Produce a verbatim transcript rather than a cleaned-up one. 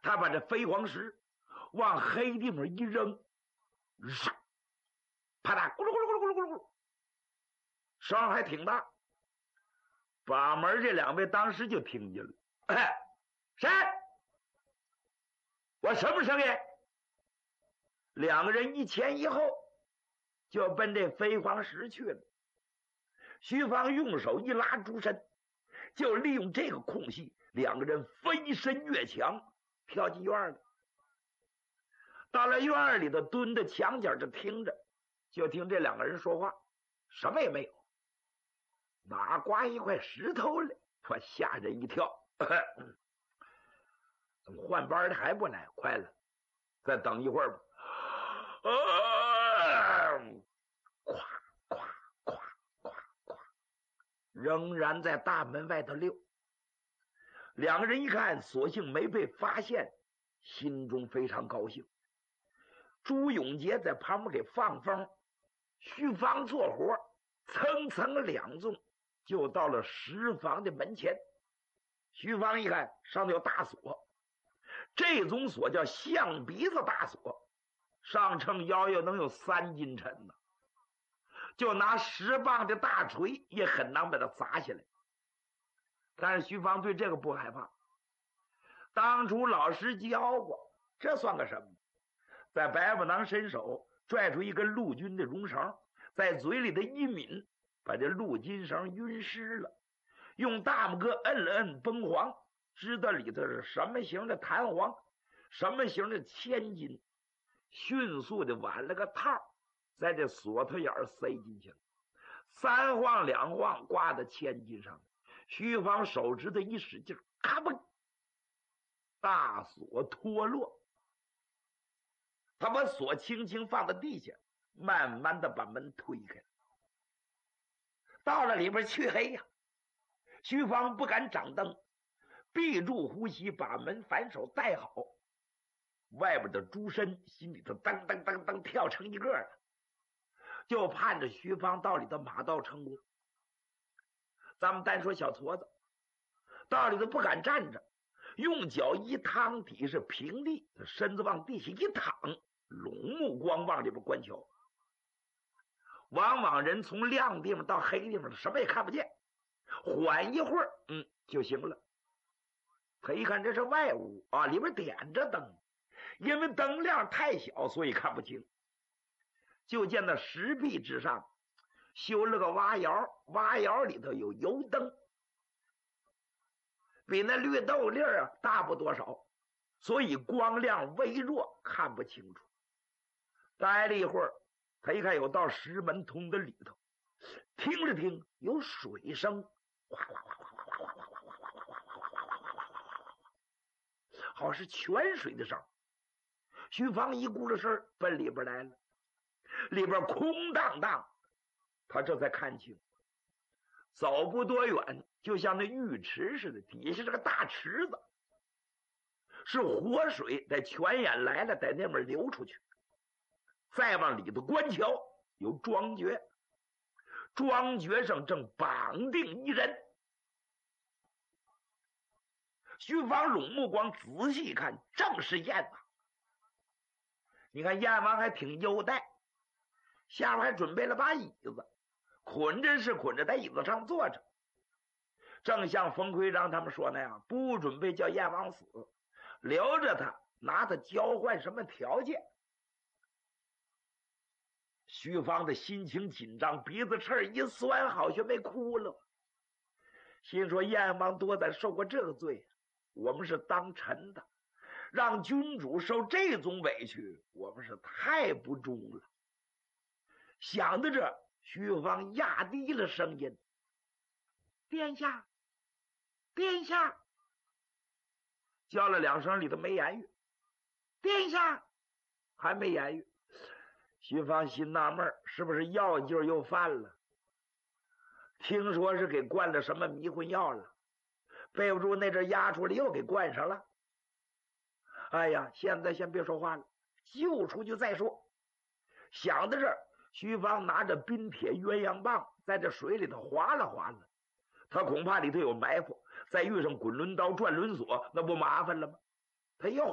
他把这飞黄石往黑地方一扔，啪嗒，咕噜咕噜咕噜咕噜咕噜咕噜，声还挺大。把门这两位当时就听见了，哎，谁？我什么声音？两个人一前一后就奔这飞黄石去了。徐芳用手一拉朱身，就利用这个空隙，两个人飞身越墙，跳进院里。到了院里头，蹲在墙角就听着，就听这两个人说话，什么也没有。哪刮一块石头来，我吓人一跳。怎么换班的还不来？快了，再等一会儿吧。啊！咵咵咵咵咵，仍然在大门外头溜。两个人一看，索性没被发现，心中非常高兴。朱永杰在旁边给放风，徐芳做活，蹭蹭两纵就到了石房的门前。徐芳一看上头有大锁，这种锁叫象鼻子大锁，上称腰要能有三斤沉呢，就拿十磅的大锤也很难把它砸下来。但是徐芳对这个不害怕，当初老师教过，这算个什么？在白布囊伸手拽出一根陆军的绒绳，在嘴里的一抿，把这陆金绳晕湿了，用大拇哥摁了摁崩黄，知道里头是什么型的弹簧，什么型的千斤，迅速的挽了个套，在这锁头眼塞进去了，三晃两晃挂在千斤上。徐芳手指头一使劲，咔嘣，大锁脱落。他把锁轻轻放在地下，慢慢的把门推开。到了里边黢黑呀，徐芳不敢掌灯，闭住呼吸，把门反手带好。外边的朱深心里头噔噔噔噔跳成一个了，就盼着徐芳到里头马到成功。咱们单说小矬子，到里头不敢站着，用脚一趟底是平地，身子往地下一躺，拢目光往里边观瞧。往往人从亮地方到黑地方什么也看不见，缓一会儿嗯就行了。他一看这是外屋啊，里边点着灯，因为灯亮太小，所以看不清。就见到石壁之上修了个挖窑，挖窑里头有油灯，比那绿豆粒啊大不多少，所以光亮微弱，看不清楚。待了一会儿，他一看有道石门通的里头，听着听有水声，哗哗哗哗哗哗哗哗哗哗哗哗哗哗哗哗哗，好是泉水的声。徐芳一顾着身奔里边来了，里边空荡荡，他这才看清，走不多远，就像那浴池似的，底下是个大池子，是活水在泉眼来了，在那边流出去。再往里头观瞧，有庄爵，庄爵上正绑定一人。徐芳拢目光仔细一看，正是燕王。你看燕王还挺优待，下边还准备了把椅子，捆着是捆着在椅子上坐着，正像冯奎章他们说那样，不准备叫燕王死，留着他，拿他交换什么条件。徐芳的心情紧张，鼻子刺一酸，好像没哭了，心说燕王多咱受过这个罪，我们是当臣的，让君主受这种委屈，我们是太不忠了。想到这，徐芳压低了声音，殿下殿下，叫了两声里头没言语，殿下还没言语。徐芳心纳闷，是不是药劲又犯了？听说是给灌了什么迷魂药了，背不住那阵压出来又给灌上了。哎呀，现在先别说话了，救出去再说。想到这儿，徐芳拿着冰铁鸳鸯棒在这水里头划拉划拉，他恐怕里头有埋伏，再遇上滚轮刀转轮锁，那不麻烦了吗？他又